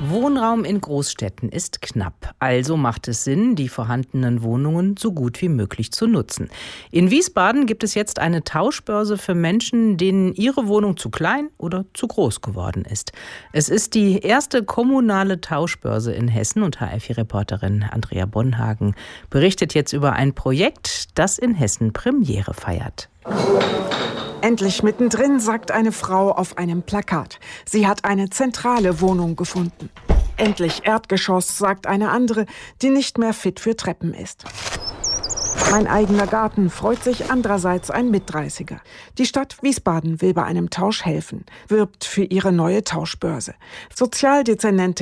Wohnraum in Großstädten ist knapp. Also macht es Sinn, die vorhandenen Wohnungen so gut wie möglich zu nutzen. In Wiesbaden gibt es jetzt eine Tauschbörse für Menschen, denen ihre Wohnung zu klein oder zu groß geworden ist. Es ist die erste kommunale Tauschbörse in Hessen und HFI-Reporterin Andrea Bonhagen berichtet jetzt über ein Projekt, das in Hessen Premiere feiert. Endlich mittendrin, sagt eine Frau auf einem Plakat. Sie hat eine zentrale Wohnung gefunden. Endlich Erdgeschoss, sagt eine andere, die nicht mehr fit für Treppen ist. Mein eigener Garten, freut sich andererseits ein Mit-30er. Die Stadt Wiesbaden will bei einem Tausch helfen, wirbt für ihre neue Tauschbörse. Sozialdezernentin